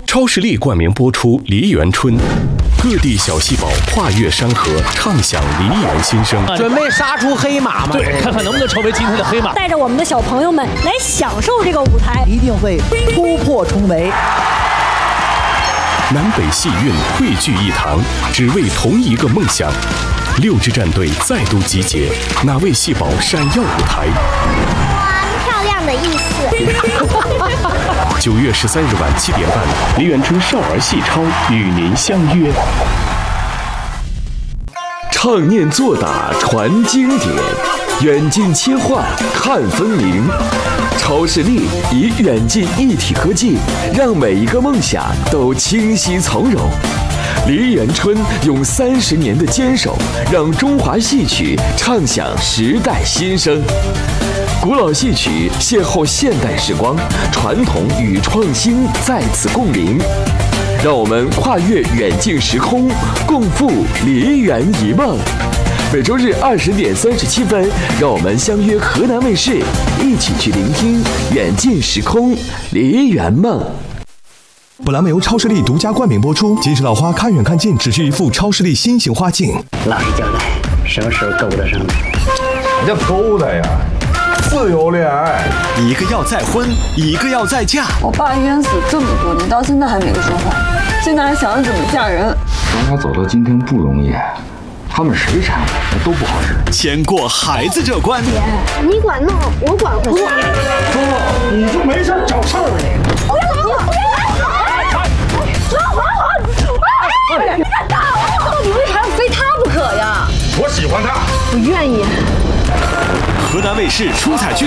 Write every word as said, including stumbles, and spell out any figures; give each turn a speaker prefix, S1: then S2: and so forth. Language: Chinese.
S1: 超视力冠名播出《梨园春》，各地小细宝跨越山河，唱响梨园心声。
S2: 准备杀出黑马吗？
S3: 对，看看能不能成为今天的黑马。
S4: 带着我们的小朋友们来享受这个舞台，
S2: 一定会突破重围。
S1: 南北戏韵汇聚一堂，只为同一个梦想。六支战队再度集结，哪位细宝闪耀舞台？
S5: 哇，漂亮的意思。
S1: 九月十三日晚七点半，梨园春少儿戏超与您相约。
S6: 唱念做打传经典，远近切换看分明。超视力以远近一体科技，让每一个梦想都清晰从容。梨园春用三十年的坚守，让中华戏曲唱响时代新声。古老戏曲邂逅现代时光，传统与创新在此共鸣。让我们跨越远近时空，共赴梨园一梦。每周日二十点三十七分，让我们相约河南卫视，一起去聆听远近时空梨园梦。
S7: 本栏目由超视力独家冠名播出。金石老花看远看近，只需一副超视力新型花镜。
S8: 老实交代，什么时候勾搭上的？
S9: 什么叫勾搭呀？自由恋爱。
S7: 一个要再婚，一个要再嫁。
S10: 我爸冤死这么多年，到现在还没个说法，现在还想着怎么嫁人。
S9: 让他走到今天不容易，他们谁缠我都不好使。
S7: 先过孩子这关。
S5: 姐，你管弄，我管回去。
S9: 说你就没事找事儿了你。
S5: 不要打我！不要打我！老黄，哎，你敢打我？你为啥要非他不可呀？
S9: 我喜欢他，
S5: 不愿意。
S7: 河南卫视出彩剧